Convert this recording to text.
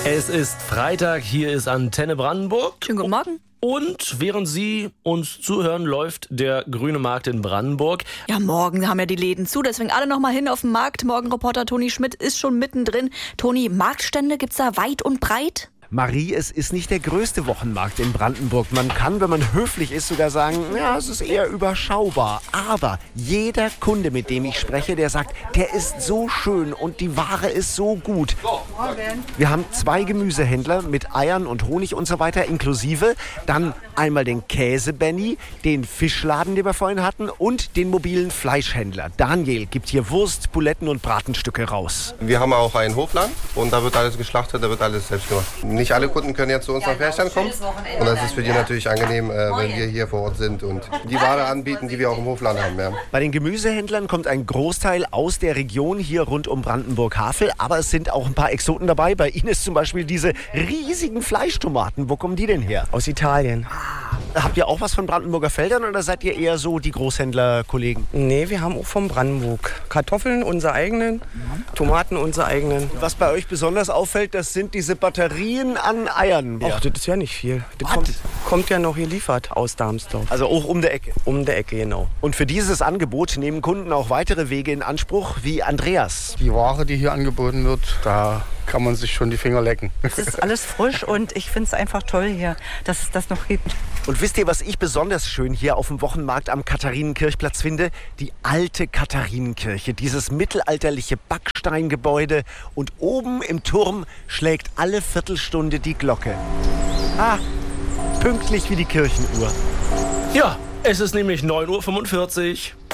Es ist Freitag, hier ist Antenne Brandenburg. Schönen guten Morgen. Und während Sie uns zuhören, läuft der Grüne Markt in Brandenburg. Ja, morgen haben ja die Läden zu, deswegen alle noch mal hin auf den Markt. Morgenreporter Toni Schmidt ist schon mittendrin. Toni, Marktstände gibt's da weit und breit? Marie, es ist nicht der größte Wochenmarkt in Brandenburg. Man kann, wenn man höflich ist, sogar sagen, ja, es ist eher überschaubar. Aber jeder Kunde, mit dem ich spreche, der sagt, der ist so schön und die Ware ist so gut. Wir haben 2 Gemüsehändler mit Eiern und Honig und so weiter inklusive. Dann einmal den Käse-Benny, den Fischladen, den wir vorhin hatten, und den mobilen Fleischhändler. Daniel gibt hier Wurst, Buletten und Bratenstücke raus. Wir haben auch einen Hofladen und da wird alles geschlachtet, da wird alles selbst gemacht. Nicht alle Kunden können jetzt zu uns nach Ferchstein kommen und das ist für die natürlich angenehm, wenn wir hier vor Ort sind und die Ware anbieten, die wir auch im Hofladen haben. Ja. Bei den Gemüsehändlern kommt ein Großteil aus der Region hier rund um Brandenburg-Havel, aber es sind auch ein paar Exoten dabei. Bei Ihnen ist zum Beispiel diese riesigen Fleischtomaten. Wo kommen die denn her? Aus Italien. Habt ihr auch was von Brandenburger Feldern oder seid ihr eher so die Großhändlerkollegen? Nee, wir haben auch von Brandenburg. Kartoffeln, unsere eigenen, Tomaten, unsere eigenen. Was bei euch besonders auffällt, das sind diese Batterien an Eiern. Ach, das ist ja nicht viel. Das kommt ja noch geliefert aus Darmsdorf. Also auch um der Ecke. Um der Ecke, genau. Und für dieses Angebot nehmen Kunden auch weitere Wege in Anspruch, wie Andreas. Die Ware, die hier angeboten wird, da kann man sich schon die Finger lecken. Es ist alles frisch und ich finde es einfach toll hier, dass es das noch gibt. Und wisst ihr, was ich besonders schön hier auf dem Wochenmarkt am Katharinenkirchplatz finde? Die alte Katharinenkirche, dieses mittelalterliche Backsteingebäude. Und oben im Turm schlägt alle Viertelstunde die Glocke. Ah, pünktlich wie die Kirchenuhr. Ja, es ist nämlich 9:45 Uhr.